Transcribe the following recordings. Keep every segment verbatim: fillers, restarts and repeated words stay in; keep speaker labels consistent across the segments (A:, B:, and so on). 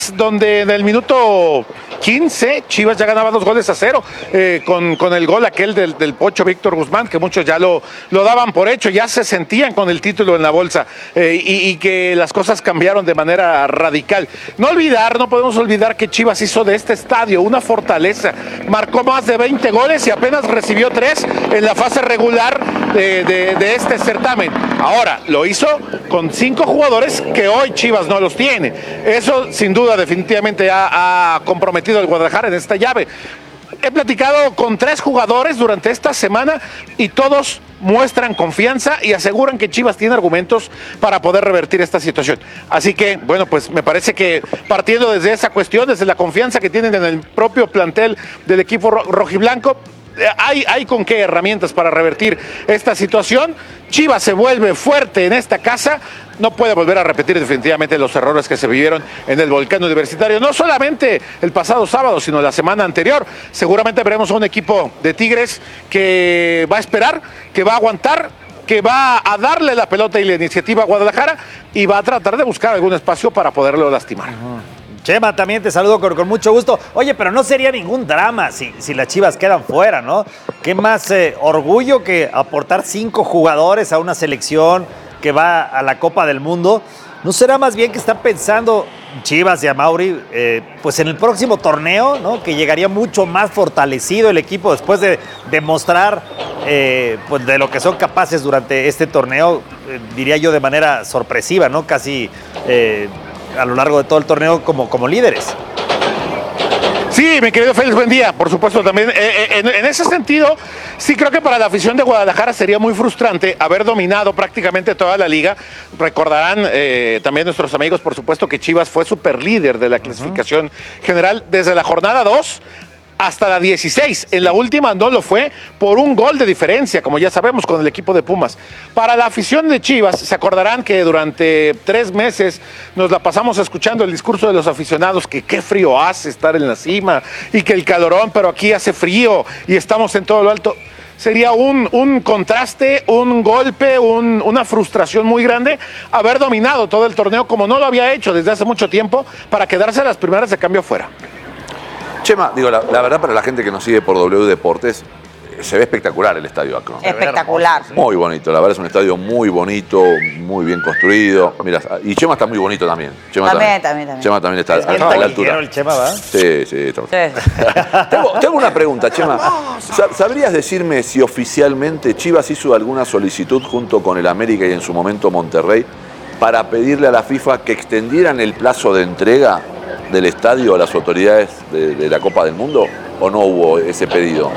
A: donde en el minuto quince Chivas ya ganaba dos goles a cero eh, con, con el gol aquel del, del Pocho Víctor Guzmán, que muchos ya lo, lo daban por hecho, ya se sentían con el título en la bolsa eh, y, y que las cosas cambiaron de manera radical. No olvidar, no podemos olvidar que Chivas hizo de este estadio una fortaleza, marcó más de veinte goles y apenas recibió tres en la fase regular de, de, de este certamen. Ahora, lo hizo con cinco jugadores que hoy Chivas no los tiene. Eso sin duda definitivamente ha, ha comprometido al Guadalajara en esta llave. He platicado con tres jugadores durante esta semana y todos muestran confianza y aseguran que Chivas tiene argumentos para poder revertir esta situación. Así que, bueno, pues me parece que partiendo desde esa cuestión, desde la confianza que tienen en el propio plantel del equipo ro- rojiblanco, Hay, hay con qué herramientas para revertir esta situación. Chivas se vuelve fuerte en esta casa, no puede volver a repetir definitivamente los errores que se vivieron en el Volcán Universitario, no solamente el pasado sábado, sino la semana anterior. Seguramente veremos a un equipo de Tigres que va a esperar, que va a aguantar, que va a darle la pelota y la iniciativa a Guadalajara y va a tratar de buscar algún espacio para poderlo lastimar.
B: Uh-huh. Chema, también te saludo con, con mucho gusto. Oye, pero no sería ningún drama si, si las Chivas quedan fuera, ¿no? ¿Qué más eh, orgullo que aportar cinco jugadores a una selección que va a la Copa del Mundo? ¿No será más bien que están pensando Chivas y Amauri, eh, pues en el próximo torneo, ¿no? Que llegaría mucho más fortalecido el equipo después de demostrar eh, pues de lo que son capaces durante este torneo, eh, diría yo de manera sorpresiva, ¿no? Casi... Eh, a lo largo de todo el torneo como, como líderes.
A: Sí, mi querido Félix, buen día. Por supuesto, también eh, en, en ese sentido, sí creo que para la afición de Guadalajara sería muy frustrante haber dominado prácticamente toda la liga. Recordarán eh, también nuestros amigos, por supuesto, que Chivas fue super líder de la clasificación uh-huh. general desde la jornada dos hasta la dieciséis. En la última no lo fue por un gol de diferencia, como ya sabemos, con el equipo de Pumas. Para la afición de Chivas, se acordarán que durante tres meses nos la pasamos escuchando el discurso de los aficionados, que qué frío hace estar en la cima y que el calorón, pero aquí hace frío y estamos en todo lo alto. Sería un, un contraste, un golpe, un, una frustración muy grande haber dominado todo el torneo como no lo había hecho desde hace mucho tiempo para quedarse a las primeras de cambio fuera.
C: Chema, digo, la, la verdad para la gente que nos sigue por W Deportes, se ve espectacular el estadio Akron.
D: Espectacular.
C: Muy bonito, la verdad es un estadio muy bonito, muy bien construido. Mira, y Chema está muy bonito también. Chema
D: también, también, también.
C: Chema también está
B: es
C: a, a la altura.
B: El Chema, ¿va?
C: Sí, sí. Está.
D: sí.
C: tengo, tengo una pregunta, Chema. ¿Sabrías decirme si oficialmente Chivas hizo alguna solicitud junto con el América y en su momento Monterrey para pedirle a la FIFA que extendieran el plazo de entrega del estadio a las autoridades de, de la Copa del Mundo, o no hubo ese pedido?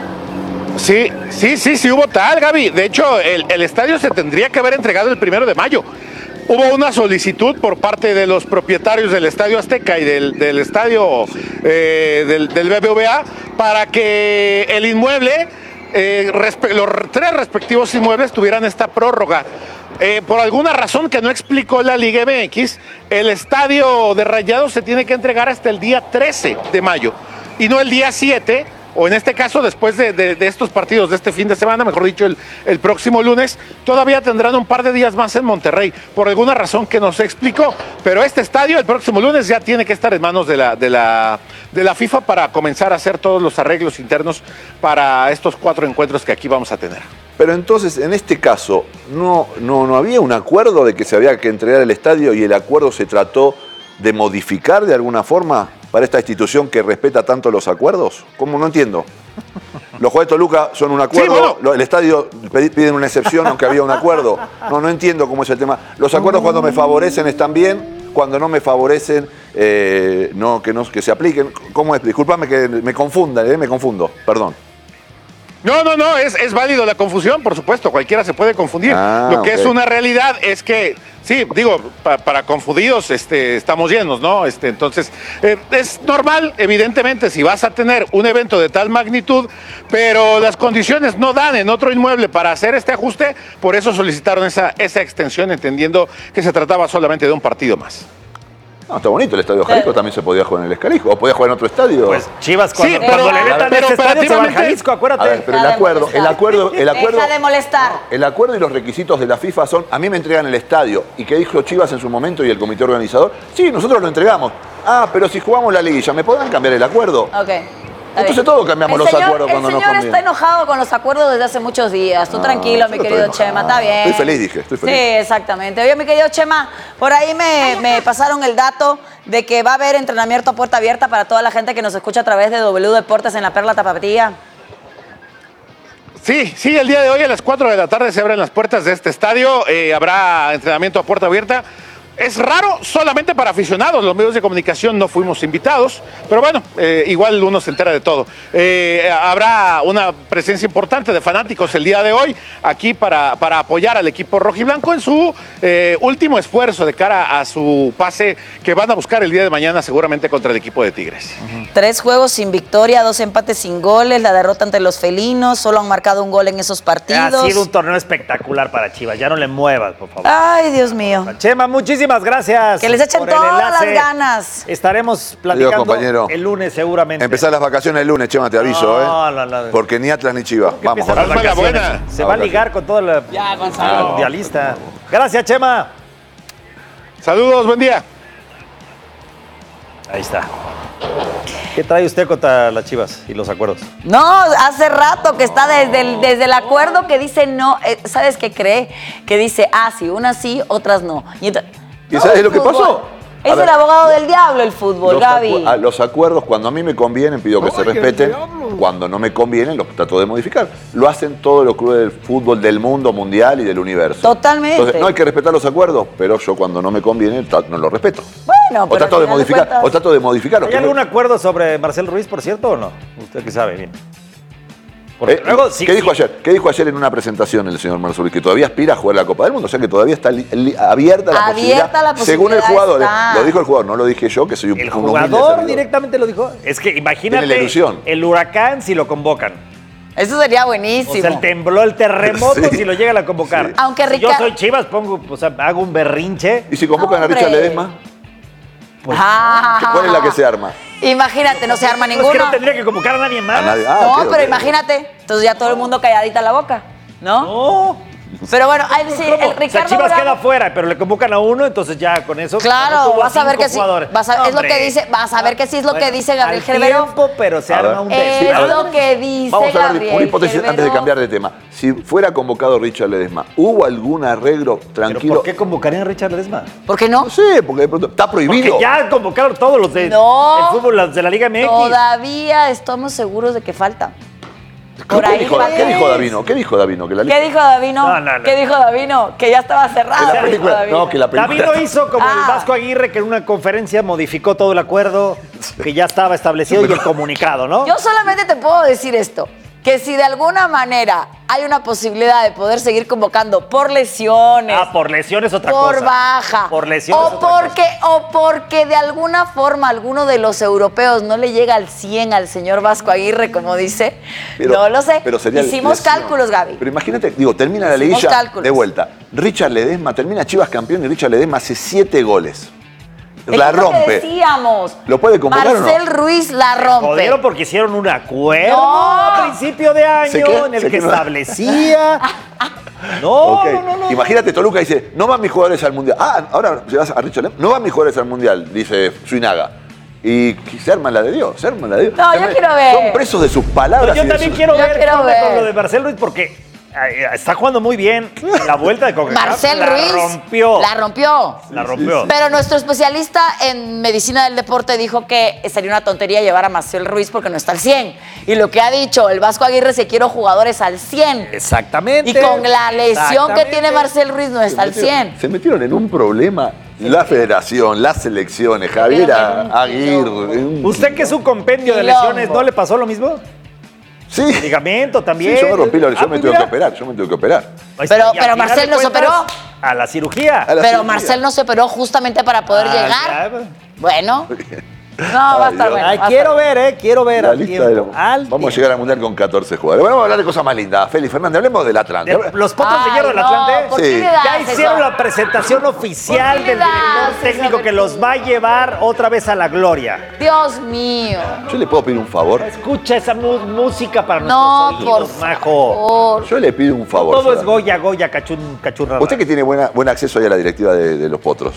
A: Sí, sí, sí, sí hubo tal, Gaby. De hecho, el, el estadio se tendría que haber entregado el primero de mayo. Hubo una solicitud por parte de los propietarios del Estadio Azteca y del, del estadio eh, del, del B B V A para que el inmueble, eh, respe- los tres respectivos inmuebles tuvieran esta prórroga. Eh, por alguna razón que no explicó la Liga M X, el estadio de Rayados se tiene que entregar hasta el día trece de mayo y no el día siete, o en este caso después de, de, de estos partidos de este fin de semana, mejor dicho el, el próximo lunes. Todavía tendrán un par de días más en Monterrey, por alguna razón que no se explicó, pero este estadio el próximo lunes ya tiene que estar en manos de la, de la, de la FIFA para comenzar a hacer todos los arreglos internos para estos cuatro encuentros que aquí vamos a tener.
C: Pero entonces, en este caso, ¿no, no, no había un acuerdo de que se había que entregar el estadio y el acuerdo se trató de modificar de alguna forma para esta institución que respeta tanto los acuerdos? ¿Cómo? No entiendo. Los jueces de Toluca son un acuerdo, sí, bueno. El estadio piden una excepción aunque había un acuerdo. No, no entiendo cómo es el tema. Los acuerdos cuando me favorecen están bien, cuando no me favorecen, eh, no, que, no, que se apliquen. ¿Cómo es? Discúlpame que me confunda, eh, me confundo, perdón.
A: No, no, no, es, es válido la confusión, por supuesto, cualquiera se puede confundir. Ah, Lo que okay. es una realidad es que, sí, digo, pa, para confundidos este, estamos llenos, ¿no? Este, entonces, eh, es normal, evidentemente, si vas a tener un evento de tal magnitud, pero las condiciones no dan en otro inmueble para hacer este ajuste, por eso solicitaron esa, esa extensión, entendiendo que se trataba solamente de un partido más.
C: No, está bonito el Estadio Jalisco, sí. También se podía jugar en el Escalijo, o podía jugar en otro estadio.
B: Pues Chivas cuando,
A: sí,
B: cuando
A: pero,
B: le metan
A: pero,
B: ese estadio se va al Jalisco, acuérdate.
C: A ver, pero el acuerdo, el acuerdo, el acuerdo,
D: Deja de molestar.
C: El acuerdo y los requisitos de la FIFA son, a mí me entregan el estadio, y que dijo Chivas en su momento y el comité organizador, sí, nosotros lo entregamos. Ah, pero si jugamos la liguilla, ¿me podrán cambiar el acuerdo?
D: Ok.
C: Entonces todos cambiamos
D: El
C: los
D: señor-
C: acuerdos cuando nos
D: El señor
C: conviene.
D: está enojado con los acuerdos desde hace muchos días. Tú
C: No,
D: tranquilo,
C: yo
D: mi
C: no
D: querido
C: estoy
D: Chema,
C: enojado.
D: está bien.
C: Estoy feliz, dije, estoy feliz.
D: Sí, exactamente. Oye, mi querido Chema, por ahí me, me pasaron el dato de que va a haber entrenamiento a puerta abierta para toda la gente que nos escucha a través de W Deportes en la Perla Tapatía.
A: Sí, sí, el día de hoy a las cuatro de la tarde se abren las puertas de este estadio. Eh, habrá entrenamiento a puerta abierta. Es raro solamente para aficionados, los medios de comunicación no fuimos invitados, pero bueno, eh, igual uno se entera de todo. Eh, habrá una presencia importante de fanáticos el día de hoy aquí para, para apoyar al equipo rojiblanco en su eh, último esfuerzo de cara a su pase que van a buscar el día de mañana seguramente contra el equipo de Tigres.
D: Uh-huh. Tres juegos sin victoria, dos empates sin goles, la derrota ante los felinos, solo han marcado un gol en esos partidos.
B: Ha sido un torneo espectacular para Chivas, ya no le muevas, por favor.
D: Ay, Dios mío.
B: Chema, muchísimas gracias.
D: Que les echen
B: por el
D: todas
B: enlace.
D: las ganas.
B: Estaremos platicando
C: Adiós, compañero.
B: el lunes seguramente.
C: Empezar las vacaciones el lunes, Chema, te aviso,
B: No,
C: ¿eh?
B: no, no.
C: Porque ni Atlas ni Chivas.
B: ¿Qué
C: Vamos,
B: empiezan las
A: Hazme la
B: vacaciones?
A: buena.
B: Se
C: Ah,
B: va a
C: ok.
B: ligar con todo el
E: Ya, Gonzalo.
B: mundialista. Gracias, Chema.
A: Saludos, buen día.
B: Ahí está. ¿Qué trae usted contra las Chivas y los acuerdos?
D: No, hace rato que está desde el, desde el acuerdo que dice no, eh, ¿sabes qué cree? Que dice, ah, sí, unas sí, otras no. Y, entonces,
C: ¿Y sabes
D: el
C: lo que
D: fútbol.
C: pasó? A
D: Es
C: ver.
D: el abogado del diablo el fútbol,
C: Los,
D: Gaby.
C: acu- a- los acuerdos, cuando a mí me convienen, pido que se respeten. Cuando no me convienen, los trato de modificar. Lo hacen todos los clubes del fútbol del mundo mundial y del universo.
D: Totalmente.
C: Entonces, no hay que respetar los acuerdos, pero yo cuando no me conviene, tra- no los respeto.
D: Bueno,
C: O
D: pero
C: trato
D: al
C: de
D: final
C: modificar,
D: cuentas-
C: o trato de modificarlos.
B: ¿Hay
C: que no-
B: algún acuerdo sobre Marcel Ruiz, por cierto, o no? Usted que sabe bien. Porque
C: Eh,
B: luego, sí,
C: ¿Qué
B: sí.
C: dijo ayer? ¿Qué dijo ayer en una presentación el señor Marcelo? Que todavía aspira a jugar la Copa del Mundo, o sea que todavía está li- li- abierta la
D: Abierta
C: posibilidad.
D: la
C: Según el
D: posibilidad
C: jugador, eh,
D: está.
C: lo dijo el jugador, no lo dije yo, que soy un,
B: El
C: un humilde
B: jugador
C: servidor.
B: directamente lo dijo. Es que imagínate
C: Tiene la ilusión.
B: el huracán si lo convocan.
D: Eso sería
B: O
D: buenísimo.
B: sea, el tembló, el terremoto
C: Sí.
B: si lo llegan a convocar.
C: Sí.
D: Aunque
B: Si yo
D: Ricardo-
B: soy Chivas, pongo, o sea, hago un berrinche.
C: ¿Y si convocan a
D: Hombre.
C: Richard Ledesma?
D: Ah.
C: ¿Cuál es la que se arma?
D: Imagínate, no se arma
B: No,
D: ninguno.
B: es que no tendría que convocar a nadie más.
C: A nadie. Ah,
D: no,
C: ok,
D: pero
C: ok.
D: imagínate. Entonces ya todo el mundo calladita la boca, ¿no?
B: No.
D: Pero bueno, ahí sí,
B: ¿Cómo?
D: el
B: O sea,
D: Ricardo
B: Chivas
D: Bravo-
B: queda fuera, pero le convocan a uno, entonces ya con eso.
D: Claro,
B: tuvo a
D: vas a ver
B: cinco
D: que sí.
B: jugadores.
D: Vas a- es lo
B: Hombre.
D: que dice, vas a ver que sí es lo que dice Gabriel
B: al
D: Gerberó.
B: tiempo, pero se
C: A
B: arma
C: ver.
B: un
D: Es
C: Sí, a ver.
D: lo que dice
C: Vamos a hablar de
D: Gabriel
C: una hipótesis antes de
D: Gerberó.
C: cambiar de tema. Si fuera convocado Richard Ledesma, ¿hubo algún arreglo
B: ¿Pero
C: tranquilo?
B: por qué convocarían a Richard Ledesma?
D: ¿Por qué no?
C: No sé, porque de pronto está prohibido.
B: Porque ya convocaron todos los de
D: No.
B: el fútbol los de la Liga M X.
D: Todavía estamos seguros de que falta. Por
C: ¿Qué,
D: ahí
C: dijo,
D: falta.
C: ¿Qué dijo Davino? ¿Qué dijo Davino? Que la
D: ¿Qué dijo Davino?
B: No, no, no.
D: ¿Qué dijo Davino? Que ya estaba
C: que
D: cerrado.
C: la
D: dijo
C: película,
D: Davino.
C: no, que la película.
B: Davino hizo como
D: Ah.
B: el Vasco Aguirre, que en una conferencia modificó todo el acuerdo que ya estaba establecido y el comunicado, ¿no?
D: Yo solamente te puedo decir esto, que si de alguna manera hay una posibilidad de poder seguir convocando por lesiones,
B: Ah, por lesiones otra
D: por
B: cosa.
D: baja,
B: Por lesiones
D: o
B: otra
D: porque o porque de alguna forma alguno de los europeos no le llega al cien al señor Vasco Aguirre, como dice,
C: Pero-
D: no lo sé.
C: pero sería
D: Hicimos
C: lesión.
D: cálculos, Gaby.
C: Pero imagínate, digo, termina la
D: Hicimos
C: liguilla
D: cálculos.
C: de vuelta. Richard Ledesma, termina Chivas campeón y Richard Ledesma hace siete goles.
D: Es
C: La
D: lo que
C: rompe.
D: decíamos.
C: ¿Lo puede convocar o no?
D: Marcel Ruiz la rompe.
B: Jodieron porque hicieron un acuerdo
D: No.
B: a principio de año
C: ¿Se qué?
B: en el
C: ¿Se
B: que
C: qué?
B: establecía. No,
C: Ok.
B: no, no, no.
C: Imagínate, Toluca dice, no van mis jugadores al Mundial. Ah, ahora llevas a Richard Ledesma. No van mis jugadores al Mundial, dice Suinaga. Y se arma la de Dios, se arma la de Dios.
D: No, yo
C: Se arma-
D: quiero ver.
C: Son presos de sus palabras.
B: Yo
C: y de
B: también
C: sus-
B: quiero
D: Yo
B: ver,
D: quiero
B: qué onda con
D: ver.
B: lo de Marcel Ruiz porque eh, está jugando muy bien en la vuelta de CONCACAF.
D: Marcel
B: la
D: Ruiz
B: rompió.
D: la rompió.
B: La rompió.
D: Pero nuestro especialista en medicina del deporte dijo que sería una tontería llevar a Marcel Ruiz porque no está al cien. Y lo que ha dicho el Vasco Aguirre es que quiero jugadores al cien.
B: Exactamente.
D: Y con la lesión que
B: Exactamente.
D: tiene Marcel Ruiz no está
C: Se
D: al
C: metieron-
D: cien.
C: Se metieron en un problema la federación, las selecciones, Javier
D: metieron en un
C: Aguirre.
D: quilombo.
C: un-
B: ¿Usted que es un compendio de
D: Quilombo.
B: lesiones, no le pasó lo mismo?
C: Sí.
B: Ligamento también.
C: Sí, yo me rompí la yo
B: Ah,
C: me
B: pues
C: tuve
B: mira.
C: que operar, yo me tuve que operar.
B: Ahí
D: Pero-
B: está. Y
D: pero
B: al final
D: Marcel
B: de
D: no se
B: cuentas,
D: operó.
B: A la cirugía.
C: A la
D: Pero
C: cirugía.
D: Marcel no se operó justamente para poder
B: Ah,
D: llegar.
B: ya.
D: Bueno. No, va a
C: Ay,
D: estar
C: Dios.
D: bueno.
B: Ay,
D: va a
B: quiero
D: estar
B: ver, eh, quiero ver
C: La
B: al
C: lista de
B: tiempo.
C: los-
B: al
C: Vamos a
B: tiempo.
C: llegar al Mundial con catorce jugadores. Bueno, vamos a hablar de cosas más lindas. Félix Fernández, hablemos del Atlante.
B: De- los potros de
D: Ay,
B: hierro del
D: no,
B: Atlante.
D: ¿por
C: Sí.
D: qué le das
B: Ya hicieron
D: eso?
B: la presentación oficial
D: ¿Por qué
B: del
D: le das
B: director
D: esa
B: técnico que los va a llevar otra vez a la gloria.
D: Dios mío.
C: Yo le puedo pedir un favor.
B: Escucha esa mu- música para
D: No,
B: nuestros
D: por
B: oídos, majo.
D: favor.
C: Yo le pido un favor.
B: Todo es
C: solamente.
B: Goya, Goya, cachun, cachurra.
C: Usted que tiene buena, buen acceso ahí a la directiva de, de los potros.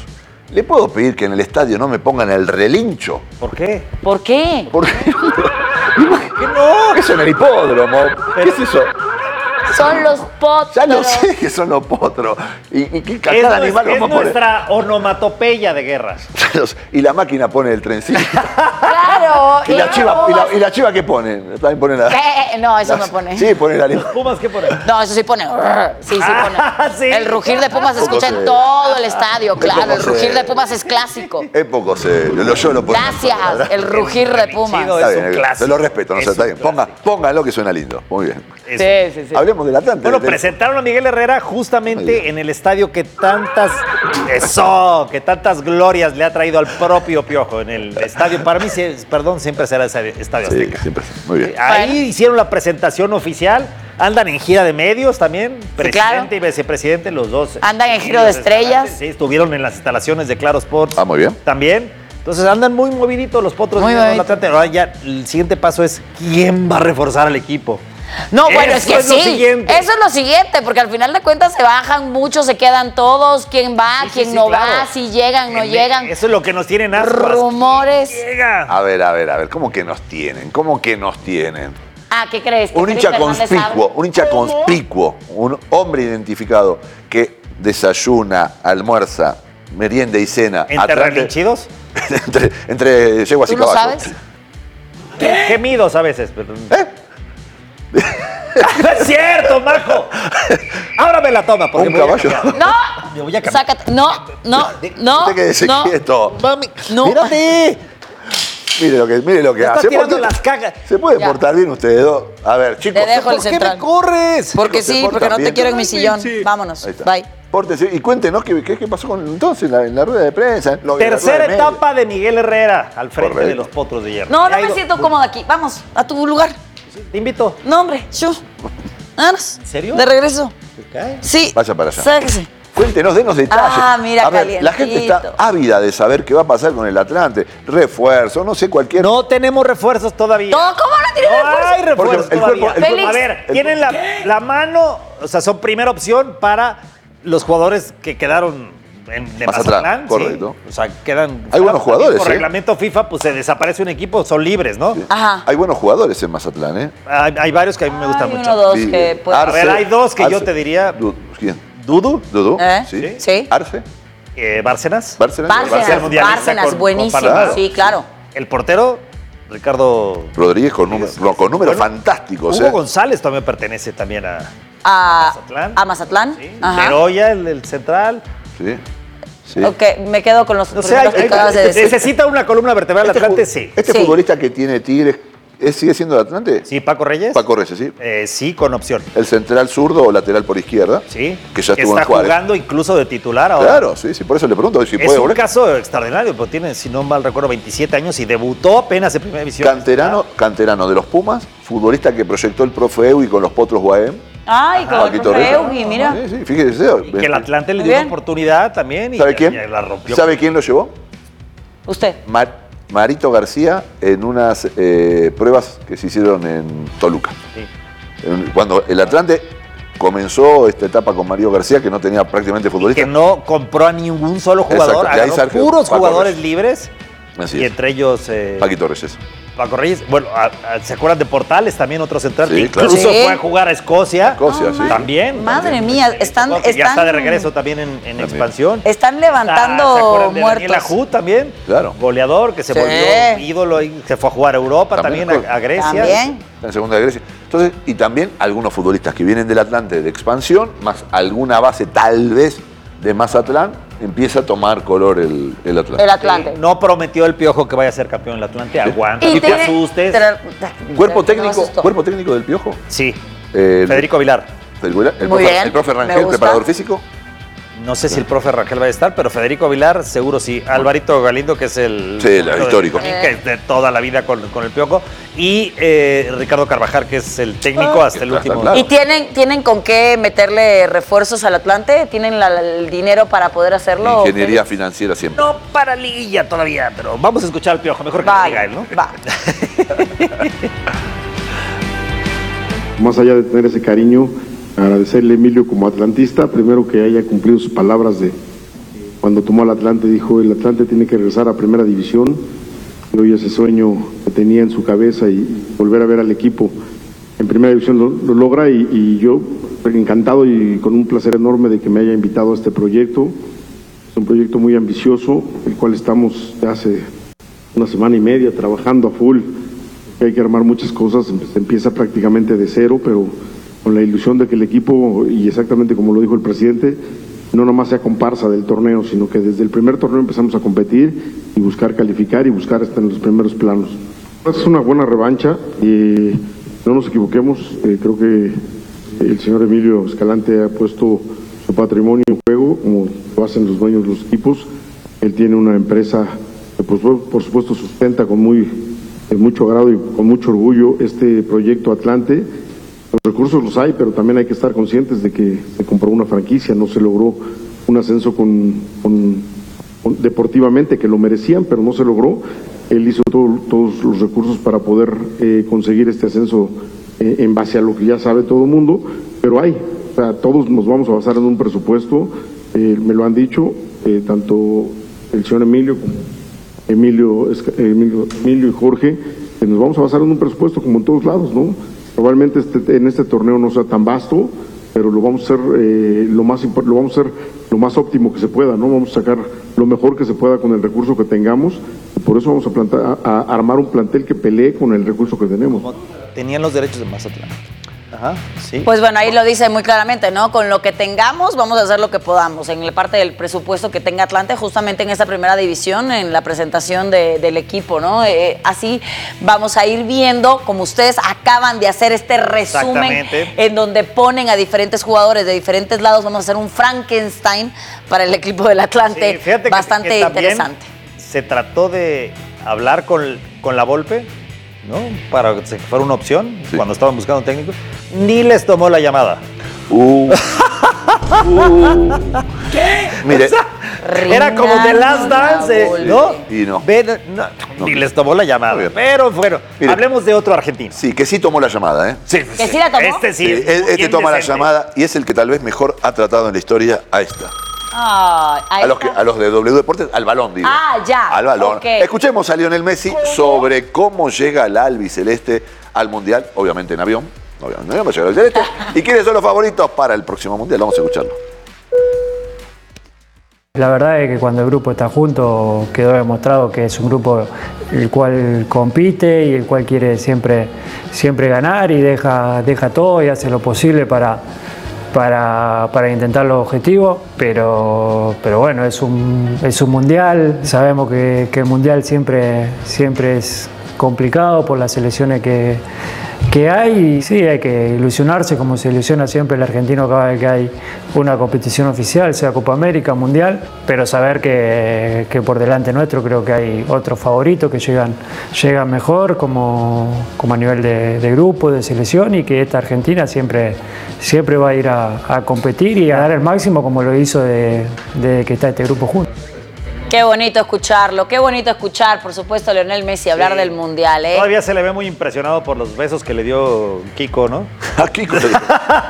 C: ¿Le puedo pedir que en el estadio no me pongan el relincho?
B: ¿Por qué?
D: ¿Por qué?
C: ¿Por qué?
B: ¿Qué no?
C: Eso en el hipódromo. ¿Qué es eso?
D: Son los potros.
C: Ya lo sé que son los potros. ¿Y, y qué
B: Es,
C: cada
B: nues-
C: animal
B: es
C: vamos a poner?
B: nuestra onomatopeya de guerra.
C: Y la máquina pone el trencito.
D: Claro.
C: ¿Y la chiva, y la, y la chiva qué pone? También pone la...
D: ¿Qué? No, eso no pone.
C: Sí, pone la...
B: ¿Pumas qué ponen?
D: No, eso sí pone. Sí, sí
B: Ah,
D: pone.
B: sí.
D: El rugir de Pumas se escucha en todo el estadio, claro. El rugir de Pumas es clásico.
C: Es poco serio, lo- yo lo pongo.
D: Gracias. El rugir de Pumas.
B: Chido.
C: Está
B: es un
C: bien,
B: clásico.
C: se lo respeto, no
B: Es
C: sé, está
B: un
C: bien. Ponga, póngalo que suena lindo. Muy bien.
B: Eso.
D: Sí, sí, sí.
C: Hablemos del Atlante.
B: Bueno,
C: del-
B: presentaron a Miguel Herrera justamente
C: Muy bien.
B: en el estadio que tantas, eso, que tantas glorias le ha traído al propio Piojo en el estadio. Para mí, sí, perdón, siempre será ese estadio
C: Sí,
B: Azteca.
C: siempre. Muy bien.
B: Ahí
D: Bueno.
B: hicieron la presentación oficial, andan en gira de medios también, presidente
D: claro.
B: y vicepresidente, los dos.
D: Andan en giro de estrellas.
B: Sí, estuvieron en las instalaciones de Claro Sports.
C: Ah, muy bien.
B: También. Entonces andan muy moviditos los potros
D: Muy
B: de
D: movidito.
B: Atlante. Ahora ya el siguiente paso es ¿quién va a reforzar al equipo?
D: No, bueno, es
B: Eso
D: que
B: es lo
D: sí.
B: siguiente.
D: Eso es lo siguiente, porque al final de cuentas se bajan muchos, se quedan todos. ¿Quién va?
B: Sí, sí,
D: ¿Quién
B: sí,
D: no
B: claro.
D: va? Si llegan, no
B: En-
D: llegan.
B: Eso es lo que nos tienen ascuas.
D: Rumores.
B: ¿Quién llega?
C: A ver, a ver, a ver. ¿Cómo que nos tienen? ¿Cómo que nos tienen?
D: Ah, ¿qué crees? ¿Que
C: Un
D: Felipe
C: hincha
D: Hernández
C: conspicuo,
D: habla?
C: un hincha conspicuo, un hombre identificado que desayuna, almuerza, merienda y cena.
B: ¿Entre
C: Atlante-
B: relinchidos?
C: entre, entre yeguas y
D: ¿Tú lo
C: caballos.
D: sabes?
B: Gemidos a veces. pero-
C: ¿Eh?
B: ¡No es cierto, Marco! Ábrame la toma, porque
C: ¿Un
B: voy a
C: caballo?
B: cambiar.
D: No.
B: Me voy a cambiar.
D: Sácate. No, no, no.
C: Usted quédese
D: no.
C: quieto.
B: Mami,
D: No.
B: mírate.
C: Mire lo que, mire lo que
B: Ya
C: hace.
B: estás tirando
C: porta-
B: las cagas.
C: Se puede
D: Ya.
C: portar bien ustedes dos. A ver, chicos.
D: Te dejo el
B: ¿Por qué
D: central.
B: me corres?
D: Porque
C: Se
D: sí,
C: portan
D: porque no te
C: bien.
D: quiero en mi sillón.
B: Sí.
D: Vámonos.
C: Ahí está.
D: Bye.
C: Pórtese y cuéntenos qué, qué, qué pasó con entonces en la, en la rueda de prensa. lo- en la
B: Tercera
C: rueda de medios.
B: etapa de Miguel Herrera al frente
C: Correcto.
B: de los potros de hierro.
D: No,
B: Ya
D: no
B: ha
D: me
B: ido-
D: siento cómoda aquí. Vamos, a tu lugar.
B: Te invito.
D: No, hombre, yo. Vámonos.
B: ¿En serio?
D: De regreso.
B: ¿Te cae?
D: Sí.
C: Vaya para allá.
D: Sáquese.
C: Cuéntenos, denos detalles.
D: Ah, mira,
C: A ver, la gente está
D: calientito.
C: ávida de saber qué va a pasar con el Atlante. Refuerzo, no sé, cualquier...
B: No tenemos refuerzos todavía.
D: No, ¿cómo no tiene
B: No
D: refuerzo?
B: hay refuerzos
C: Porque el
B: todavía.
C: cuerpo- el
D: cuerpo-
B: A ver,
C: el-
B: tienen la, la mano, o sea, son primera opción para los jugadores que quedaron en, de
C: Mazatlán,
B: Mazatlán. sí.
C: correcto.
B: O sea, quedan...
C: Hay buenos jugadores,
B: Por
C: ¿eh?
B: reglamento FIFA, pues se desaparece un equipo, son libres, ¿no?
D: Ajá.
C: Hay buenos jugadores en Mazatlán, ¿eh?
B: Hay, hay varios que a mí me gustan
D: Hay
B: mucho.
D: uno o dos
C: Sí.
D: que puede-
B: A ver, hay dos que yo
C: Arce.
B: te diría.
C: Du- ¿Quién?
B: Dudu,
C: ¿Dudu?
D: ¿Eh?
C: Sí.
D: Sí.
C: ¿Arce?
B: eh, Bárcenas,
C: ¿Bárcenas?
D: Bárcenas,
B: mundialista
D: Bárcenas,
B: con- con
D: buenísimo.
B: Panamá.
D: Sí, claro.
B: el portero, Ricardo...
C: Rodríguez con, número- no, con números
B: Bueno,
C: fantásticos,
B: Hugo
C: ¿eh?
B: González también pertenece también a
D: A
B: Mazatlán.
D: A Mazatlán.
B: ¿sí?
D: Ajá.
B: Beroya, el, el central.
C: Sí. Sí.
D: Ok, me quedo con los
B: No sé, hay-
D: primeros que
B: hay-
D: acabas de decir.
B: necesita una columna vertebral
C: Este
B: Atlante,
C: fu-
B: sí.
C: Este
D: Sí.
C: futbolista que tiene Tigres, ¿es- ¿sigue siendo de Atlante?
B: Sí, Paco Reyes.
C: Paco Reyes, sí.
B: Eh, sí, con opción.
C: El central zurdo o lateral por izquierda.
B: Sí.
C: Que ya estuvo
B: está
C: en Juárez.
B: jugando incluso de titular ahora.
C: Claro, sí, sí, por eso le pregunto si
B: Es
C: puede
B: un
C: volver.
B: caso extraordinario, porque tiene, si no mal recuerdo, veintisiete años y debutó apenas en primera división.
C: Canterano, canterano de los Pumas, futbolista que proyectó el profe Ewi con los Potros Guaem.
D: Ay, con el
C: Paquito
D: profe
C: Reyes.
D: Eugi, mira.
C: Sí, sí, fíjese.
B: Y que el Atlante le
D: Muy
B: dio una
D: bien.
B: oportunidad también. Y,
C: ¿Sabe quién?
B: y la rompió.
C: ¿Sabe quién lo llevó?
D: Usted.
C: Mar- Marito García en unas eh, pruebas que se hicieron en Toluca.
B: Sí.
C: En- Cuando el Atlante comenzó esta etapa con Mario García, que no tenía prácticamente futbolista.
B: Que no compró a ningún solo jugador,
C: Exacto, y ahí
B: agarró
C: Sergio
B: puros
C: Paco
B: jugadores
C: Reyes.
B: libres.
C: Así
B: Y
C: es.
B: entre ellos eh,
C: Paquito Reyes.
B: Paco Reyes. Bueno, a- a- ¿se acuerdan de Portales? También otro central.
C: Sí,
B: que
C: claro.
B: incluso
D: Sí.
B: fue a jugar a Escocia.
C: Escocia, sí.
B: También.
D: Madre
B: también.
D: mía, están,
B: Que ya
D: están,
B: está de regreso también en, en expansión.
D: están
B: Ah, ¿se
D: levantando
B: acuerdan de Daniel
D: muertos.
B: Ajú también?
C: Claro.
B: Goleador que se
D: Sí.
B: volvió ídolo y se fue a jugar a Europa
C: También,
B: también, a, a Grecia.
D: También.
C: Está en segunda de Grecia. Entonces, y también algunos futbolistas que vienen del Atlante de expansión, más alguna base tal vez de Mazatlán, empieza a tomar color el, el Atlante.
D: El Atlante.
B: No prometió el Piojo que vaya a ser campeón del Atlante. Aguanta,
D: Y
B: no te
D: tiene-
B: asustes.
D: Pero-
C: ¿Cuerpo
D: no
C: técnico,
D: asustó.
C: ¿Cuerpo técnico del Piojo?
B: Sí.
C: Eh,
B: Federico Vilar.
C: Federico Vilar, el,
D: Muy
C: profe,
D: bien,
C: el profe
D: me
C: Rangel,
D: gusta.
C: preparador físico.
B: No sé si el profe Rangel va a estar, pero Federico Vilar seguro sí. Alvarito Galindo, que es el...
C: Sí, el histórico.
B: Que es de toda la vida con, con el Piojo. Y eh, Ricardo Carvajal, que es el técnico hasta el
C: está
B: último.
C: claro.
D: ¿Y tienen, tienen con qué meterle refuerzos al Atlante? ¿Tienen la- el dinero para poder hacerlo?
C: Ingeniería financiera siempre.
B: No para liguilla todavía, pero vamos a escuchar al Piojo. Mejor que lo diga
D: Vale,
B: él, ¿no?
D: va.
E: Más allá de tener ese cariño, agradecerle a Emilio como atlantista, primero que haya cumplido sus palabras de cuando tomó al Atlante dijo, el Atlante tiene que regresar a primera división, y hoy ese sueño que tenía en su cabeza y volver a ver al equipo en primera división lo, lo logra, y, y yo encantado y con un placer enorme de que me haya invitado a este proyecto. Es un proyecto muy ambicioso, el cual estamos ya hace una semana y media trabajando a full. Hay que armar muchas cosas, se empieza prácticamente de cero, pero con la ilusión de que el equipo, y exactamente como lo dijo el presidente, no nomás sea comparsa del torneo, sino que desde el primer torneo empezamos a competir y buscar calificar y buscar estar en los primeros planos. Es una buena revancha y no nos equivoquemos, eh, creo que el señor Emilio Escalante ha puesto su patrimonio en juego, como lo hacen los dueños de los equipos. Él tiene una empresa que pues, por supuesto sustenta con muy, eh, mucho agrado y con mucho orgullo este proyecto Atlante. Los recursos los hay, pero también hay que estar conscientes de que se compró una franquicia, no se logró un ascenso con, con, con deportivamente, que lo merecían, pero no se logró. Él hizo todo, todos los recursos para poder eh, conseguir este ascenso eh, en base a lo que ya sabe todo el mundo, pero hay, o sea, todos nos vamos a basar en un presupuesto, eh, me lo han dicho, eh, tanto el señor Emilio como Emilio, Emilio, Emilio y Jorge, que nos vamos a basar en un presupuesto como en todos lados, ¿no? Probablemente este, en este torneo no sea tan vasto, pero lo vamos a hacer eh, lo más lo vamos a hacer lo más óptimo que se pueda, ¿no? Vamos a sacar lo mejor que se pueda con el recurso que tengamos, y por eso vamos a, plantar, a, a armar un plantel que pelee con el recurso que tenemos.
B: Tenían los derechos de Mazatlán. Ajá, sí.
D: Pues bueno, ahí lo dice muy claramente, ¿no? Con lo que tengamos, vamos a hacer lo que podamos. En la parte del presupuesto que tenga Atlante, justamente en esa primera división, en la presentación de, del equipo, ¿no? Eh, así vamos a ir viendo, como ustedes acaban de hacer este resumen, en donde ponen a diferentes jugadores de diferentes lados. Vamos a hacer un Frankenstein para el equipo del Atlante,
B: sí, fíjate
D: bastante
B: que, que
D: interesante.
B: Se trató de hablar con, con la Volpe, ¿no? Para que fuera una opción, sí, cuando estaban buscando un técnico. Ni les tomó la llamada.
C: Uh. uh.
B: ¿Qué?
C: Mire,
B: o sea, era como The Last Dance, ¿no?
C: Y no.
B: Ven, no, no. Ni les tomó la llamada. Pero bueno, mire, hablemos de otro argentino.
C: Sí, que sí tomó la llamada, ¿eh?
B: Sí,
D: ¿Que sí, sí la tomó?
B: Este sí.
C: sí este toma
B: decente.
C: la llamada y es el que tal vez mejor ha tratado en la historia a esta.
D: Ah,
C: a, los que, a los de W Deportes, al balón, digo.
D: Ah, ya.
C: Al balón.
D: Okay.
C: Escuchemos a Lionel Messi sobre cómo llega el albiceleste al Mundial, obviamente en avión. Obviamente en avión va a llegar al celeste. ¿Y quiénes son los favoritos para el próximo Mundial? Vamos a escucharlo.
F: La verdad es que cuando el grupo está junto quedó demostrado que es un grupo el cual compite y el cual quiere siempre, siempre ganar y deja, deja todo y hace lo posible para... Para, para intentar los objetivos, pero, pero bueno, es un, es un mundial, sabemos que, que el mundial siempre, siempre es complicado por las selecciones que, que hay, y sí, hay que ilusionarse como se ilusiona siempre el argentino cada vez que hay una competición oficial, sea Copa América, Mundial, pero saber que, que por delante nuestro creo que hay otros favoritos que llegan, llegan mejor como, como a nivel de, de grupo, de selección, y que esta Argentina siempre, siempre va a ir a, a competir y a dar el máximo como lo hizo de, de que está este grupo junto.
D: Qué bonito escucharlo, qué bonito escuchar, por supuesto, a Lionel Messi hablar sí. del Mundial, ¿eh?
B: Todavía se le ve muy impresionado por los besos que le dio Kiko, ¿no?
C: A Kiko.
D: Dios.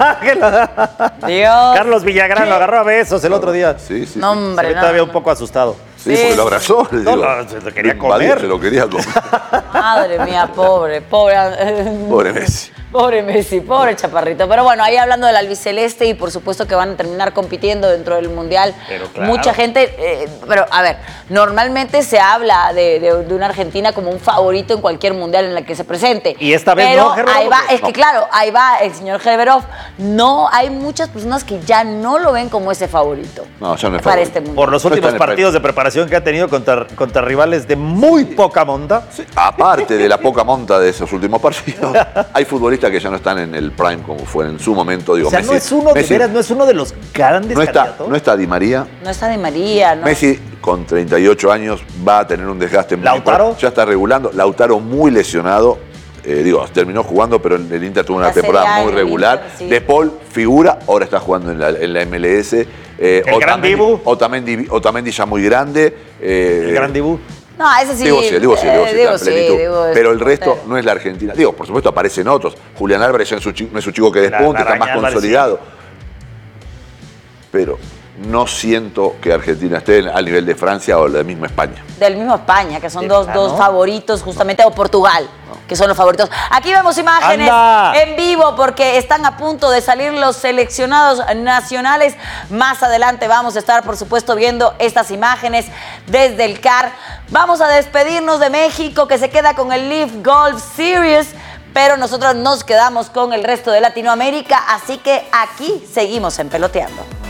B: Carlos Villagrán ¿Qué? Lo agarró a besos el otro día.
C: Sí, sí.
D: No, hombre,
B: se ve
D: no,
B: todavía
D: no.
B: un poco asustado.
C: Sí, sí, porque lo abrazó. Le
B: no,
C: digo,
B: no, se lo quería
C: lo invadió,
B: comer.
C: Se lo quería comer.
D: Madre mía, pobre, pobre.
C: Pobre Messi.
D: Pobre Messi, pobre chaparrito. Pero bueno, ahí hablando del albiceleste y por supuesto que van a terminar compitiendo dentro del Mundial.
B: Pero claro.
D: Mucha gente, eh, pero a ver, normalmente se habla de, de, de una Argentina como un favorito en cualquier Mundial en la que se presente.
B: Y esta vez
D: pero
B: no, Gerberov.
D: ahí va, es
C: no.
D: que claro, ahí va el señor Gerberov. No, hay muchas personas que ya no lo ven como ese favorito.
C: No, ya no es
D: para
C: favorito.
D: este Mundial.
B: Por los
C: No
B: últimos
C: está en el
B: partidos de preparación que ha tenido contra, contra rivales de muy poca monta.
C: Sí, aparte de la poca monta de esos últimos partidos, hay futbolistas que ya no están en el prime como fue en su momento. Digo,
B: o sea,
C: Messi,
B: no es uno
C: Messi,
B: de veras, no es uno de los grandes
C: no está,
B: candidatos.
C: no está Di María.
D: No está Di María, ¿no?
C: Messi con treinta y ocho años va a tener un desgaste muy
B: ¿Lautaro?
C: importante. Ya está regulando. Lautaro muy lesionado. Eh, digo, terminó jugando, pero el Inter tuvo una
D: La
C: temporada
D: Serie A
C: muy
D: en el
C: regular.
D: Inter, sí.
C: De Paul figura, ahora está jugando en la, en la M L S. Eh,
B: El gran Dibu.
C: Otamendi, Otamendi ya muy grande. Eh,
B: El gran Dibu.
D: No, ese sí.
C: Digo sí, digo sí, digo sí,
D: eh, digo
C: está en
D: sí,
C: plenitud.
D: digo, es
C: Pero el resto
D: portero.
C: no es la Argentina. Digo, por supuesto aparecen otros. Julián Álvarez ya no es un chico, no es un chico que despunte, está más
B: Álvarez,
C: consolidado. Pero no siento que Argentina esté al nivel de Francia o la misma España.
D: Del mismo España, que son
B: De
D: dos,
B: plano.
D: dos favoritos justamente, o Portugal, que son los favoritos. Aquí vemos imágenes
B: ¡Anda!
D: en vivo porque están a punto de salir los seleccionados nacionales. Más adelante vamos a estar, por supuesto, viendo estas imágenes desde el C A R. Vamos a despedirnos de México, que se queda con el Live Golf Series, pero nosotros nos quedamos con el resto de Latinoamérica, así que aquí seguimos en Peloteando.